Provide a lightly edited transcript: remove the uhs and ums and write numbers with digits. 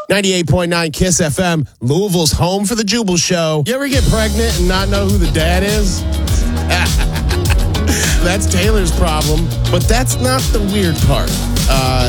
98.9 KISS FM, Louisville's home for the Jubal Show. You ever get pregnant and not know who the dad is? That's Taylor's problem, but that's not the weird part.